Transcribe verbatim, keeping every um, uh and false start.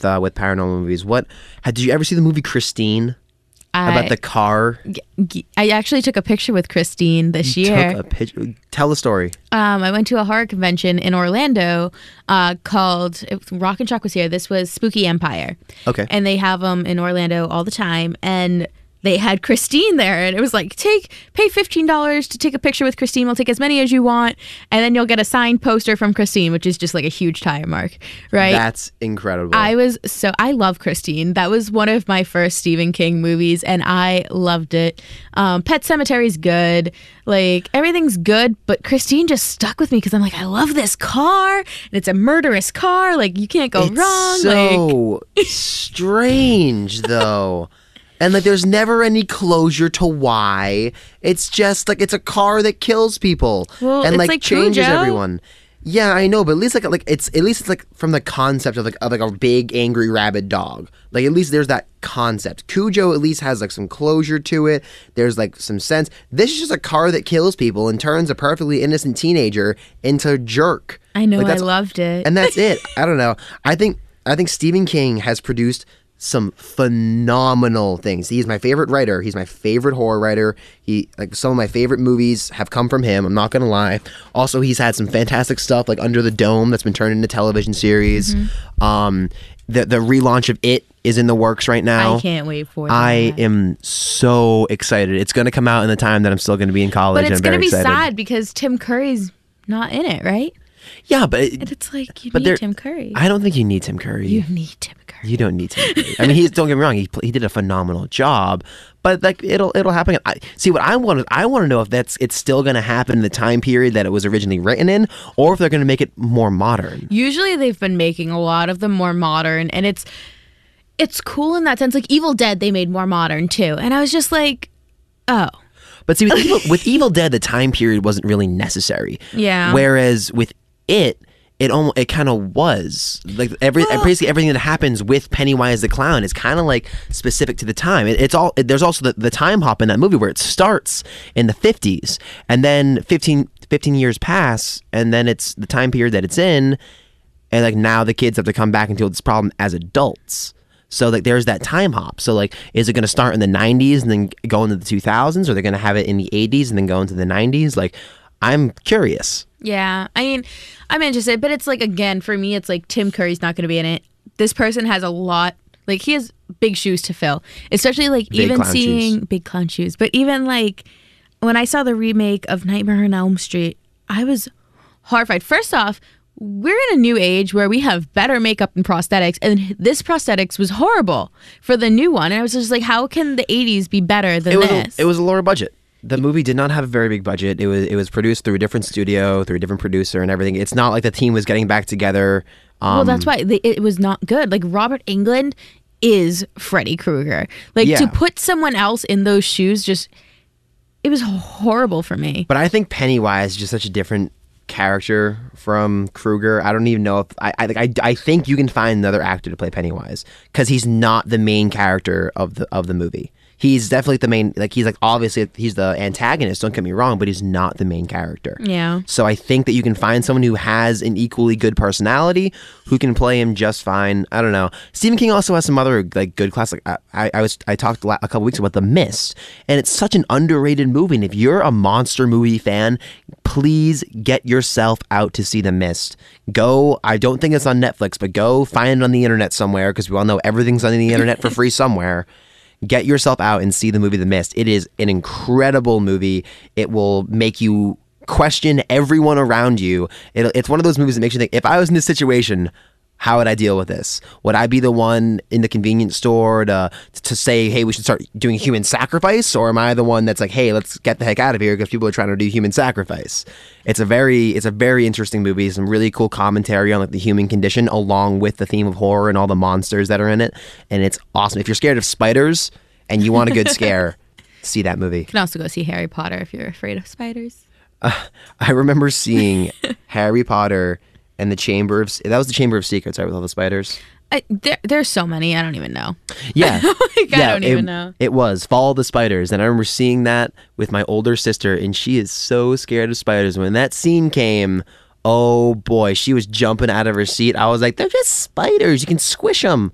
with uh, with paranormal movies. What had, did you ever see the movie Christine? I, About the car? I actually took a picture with Christine this you year. Took a picture. Tell the story. Um, I went to a horror convention in Orlando uh, called it, Rock and Shock was here. This was Spooky Empire. Okay. And they have them in Orlando all the time. And they had Christine there, and it was like, take pay fifteen dollars to take a picture with Christine. We'll take as many as you want, and then you'll get a signed poster from Christine, which is just like a huge tire mark, right? That's incredible. I was so I love Christine. That was one of my first Stephen King movies, and I loved it. Um, Pet Sematary is good, like everything's good, but Christine just stuck with me because I'm like, I love this car, and it's a murderous car. Like you can't go it's wrong. So strange, though. And, like, there's never any closure to why. It's just, like, it's a car that kills people. Well, and, it's like, like changes Cujo. everyone. Yeah, I know, but at least, like, like it's at least it's, like, from the concept of, like, of, like, a big, angry, rabid dog. Like, at least there's that concept. Cujo at least has, like, some closure to it. There's, like, some sense. This is just a car that kills people and turns a perfectly innocent teenager into a jerk. I know, Like, I loved it. And that's it. I don't know. I think I think Stephen King has produced some phenomenal things. He's my favorite writer. He's my favorite horror writer. He like some of my favorite movies have come from him. I'm not gonna lie. Also, he's had some fantastic stuff like Under the Dome that's been turned into television series. Mm-hmm. Um, the the relaunch of It is in the works right now. I can't wait for that. I am so excited. It's gonna come out in the time that I'm still gonna be in college. But it's and I'm gonna very be excited. sad because Tim Curry's not in it, right? Yeah, but it, And it's like you but need there- Tim Curry. I don't think you need Tim Curry. You need Tim Curry. You don't need Tim Curry. I mean, he's don't get me wrong. He pl- he did a phenomenal job, but like it'll it'll happen. I, see, what I want I want to know if that's it's still going to happen in the time period that it was originally written in, or if they're going to make it more modern. Usually, they've been making a lot of them more modern, and it's it's cool in that sense. Like Evil Dead, they made more modern too, and I was just like, oh. But see, with Evil, with Evil Dead, the time period wasn't really necessary. Yeah. Whereas with It. It almost it kind of was like every Well- basically everything that happens with Pennywise the clown is kind of like specific to the time. It, it's all it, there's also the, the time hop in that movie where it starts in the fifties and then fifteen, fifteen years pass and then it's the time period that it's in, and like now the kids have to come back and deal with this problem as adults. So like there's that time hop. So like is it going to start in the nineties and then go into the two thousands, or they're going to have it in the eighties and then go into the nineties? Like I'm curious. Yeah, I mean, I'm interested, but it's like, again, for me, it's like Tim Curry's not going to be in it. This person has a lot, like, he has big shoes to fill, especially, like, Big even clown seeing shoes. big clown shoes. But even, like, when I saw the remake of Nightmare on Elm Street, I was horrified. First off, we're in a new age where we have better makeup and prosthetics, and this prosthetics was horrible for the new one. And I was just like, how can the eighties be better than It was this? a, it was a lower budget. The movie did not have a very big budget. It was it was produced through a different studio, through a different producer, and everything. It's not like the team was getting back together. Um, Well, that's why they, it was not good. Like Robert Englund is Freddy Krueger. Like Yeah. to put someone else in those shoes, just it was horrible for me. But I think Pennywise is just such a different character from Krueger. I don't even know if I I, I, I think you can find another actor to play Pennywise because he's not the main character of the of the movie. He's definitely the main, like he's like obviously he's the antagonist, don't get me wrong, but he's not the main character. Yeah. So I think that you can find someone who has an equally good personality who can play him just fine. I don't know. Stephen King also has some other like good class. Like I, I was I talked a couple weeks about The Mist, and it's such an underrated movie. And if you're a monster movie fan, please get yourself out to see The Mist. Go. I don't think it's on Netflix, but go find it on the internet somewhere because we all know everything's on the internet for free somewhere. Get yourself out and see the movie The Mist. It is an incredible movie. It will make you question everyone around you. It, it's one of those movies that makes you think, if I was in this situation, how would I deal with this? Would I be the one in the convenience store to to say, hey, we should start doing human sacrifice? Or am I the one that's like, hey, let's get the heck out of here because people are trying to do human sacrifice? It's a very it's a very interesting movie. Some really cool commentary on like the human condition along with the theme of horror and all the monsters that are in it. And it's awesome. If you're scared of spiders and you want a good scare, see that movie. You can also go see Harry Potter if you're afraid of spiders. Uh, I remember seeing Harry Potter and the Chamber of that was the Chamber of Secrets, right, with all the spiders. I, there, there's so many. I don't even know. Yeah, like, yeah, I don't it, even know. It was Follow the Spiders, and I remember seeing that with my older sister, and she is so scared of spiders. When that scene came, oh boy, she was jumping out of her seat. I was like, they're just spiders. You can squish them.